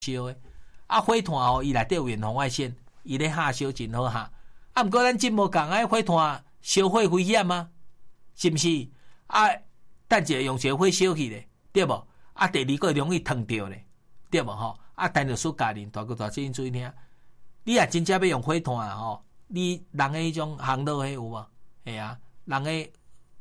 烧的。啊，火炭哦，伊内底有远红外线，伊咧下烧真好下。啊，毋过咱真无共啊，火炭烧火危险吗？是毋是？啊，等者用烧火烧去咧，对无？啊，第二个容易烫着咧，对无吼？啊，但着说家人大哥大姐注意听，你若真正要用火炭啊吼，你人诶迄种烘烙迄有无？系啊，人诶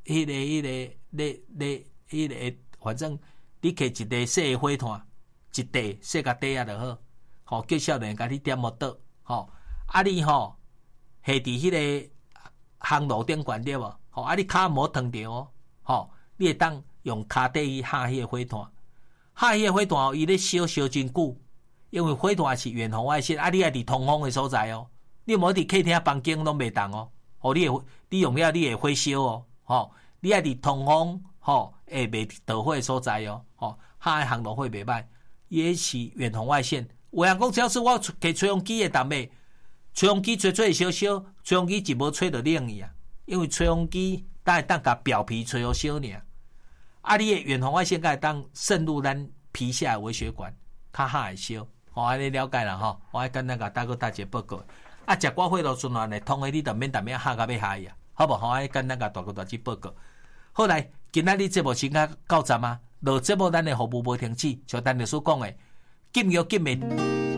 迄个，反正你摕一块细诶火炭，一块细甲底啊就好，吼，叫少年甲你点木刀，吼，啊你吼下伫迄个烘炉顶悬对无？吼，啊你骹无烫着哦，吼，你会当用骹底去下迄个火炭，下迄个火炭伊咧烧真久，因为火炭是远红外线，啊你爱伫通风诶所在哦，你无伫客厅房间拢袂当哦，吼你用了你会火烧哦，吼，你爱伫通风吼会袂着火诶所在哦，吼，下诶烘炉火袂歹，也是远红外线。有人讲，只要是我摕吹风机诶淡尾，吹风机吹会烧烧，吹风机就无吹着冷去啊，因为吹风机会当甲表皮吹好烧尔。啊，你的远红外线会当渗入咱皮下的微血管，较哈会烧。吼，安尼了解啦吼。我爱简单甲大哥大姐报告。啊，食寡火炉循环的通的，你就免逐暝哈甲要下去啊，好无？吼，爱简单甲大哥大姐报告。好来，今仔日节目先到站啊。落节目咱的服务无停止，像咱所讲的，禁药禁的。